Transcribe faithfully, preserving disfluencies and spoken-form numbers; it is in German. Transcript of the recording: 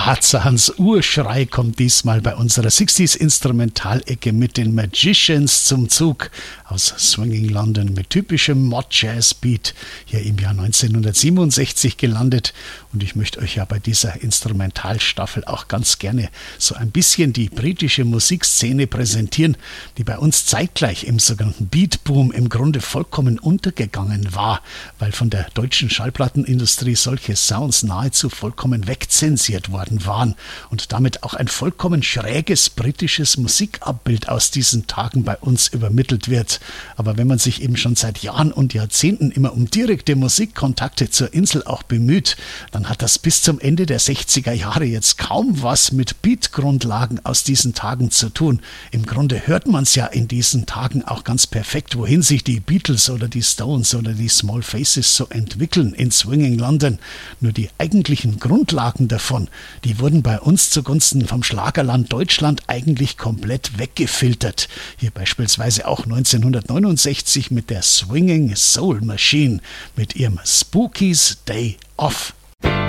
Tarzans Urschrei kommt diesmal bei unserer sechziger Instrumentalecke mit den Magicians zum Zug aus Swinging London mit typischem Mod Jazz Beat, hier im Jahr neunzehnhundertsiebenundsechzig gelandet. Und ich möchte euch ja bei dieser Instrumentalstaffel auch ganz gerne so ein bisschen die britische Musikszene präsentieren, die bei uns zeitgleich im sogenannten Beatboom im Grunde vollkommen untergegangen war, weil von der deutschen Schallplattenindustrie solche Sounds nahezu vollkommen wegzensiert worden waren und damit auch ein vollkommen schräges britisches Musikabbild aus diesen Tagen bei uns übermittelt wird. Aber wenn man sich eben schon seit Jahren und Jahrzehnten immer um direkte Musikkontakte zur Insel auch bemüht, dann hat das bis zum Ende der sechziger Jahre jetzt kaum was mit Beat-Grundlagen aus diesen Tagen zu tun. Im Grunde hört man es ja in diesen Tagen auch ganz perfekt, wohin sich die Beatles oder die Stones oder die Small Faces so entwickeln in Swinging London. Nur die eigentlichen Grundlagen davon, die wurden bei uns zugunsten vom Schlagerland Deutschland eigentlich komplett weggefiltert. Hier beispielsweise auch neunzehnhundertneunundsechzig mit der Swinging Soul Machine mit ihrem Spooky's Day Off.